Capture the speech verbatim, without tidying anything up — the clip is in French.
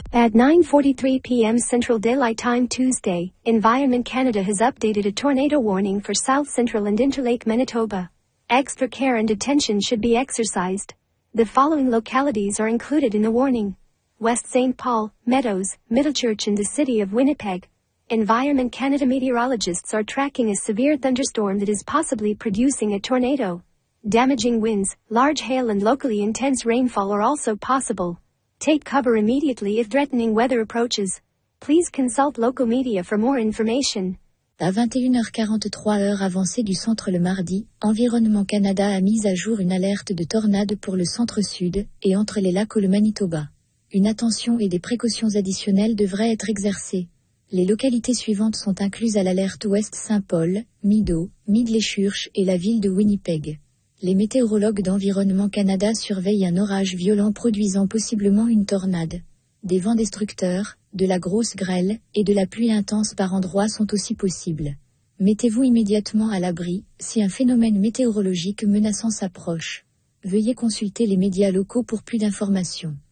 At nine forty-three p m Central Daylight Time Tuesday, Environment Canada has updated a tornado warning for South Central and Interlake Manitoba. Extra care and attention should be exercised. The following localities are included in the warning: West Saint Paul, Meadows, Middlechurch and the city of Winnipeg. Environment Canada meteorologists are tracking a severe thunderstorm that is possibly producing a tornado. Damaging winds, large hail and locally intense rainfall are also possible. Take cover immediately if threatening weather approaches. Please consult local media for more information. À vingt et une heures quarante-trois heure avancée du centre le mardi, Environnement Canada a mis à jour une alerte de tornade pour le centre-sud et entre les lacs et le Manitoba. Une attention et des précautions additionnelles devraient être exercées. Les localités suivantes sont incluses à l'alerte Ouest Saint-Paul, Mido, Middlechurch et la ville de Winnipeg. Les météorologues d'Environnement Canada surveillent un orage violent produisant possiblement une tornade. Des vents destructeurs, de la grosse grêle et de la pluie intense par endroits sont aussi possibles. Mettez-vous immédiatement à l'abri si un phénomène météorologique menaçant s'approche. Veuillez consulter les médias locaux pour plus d'informations.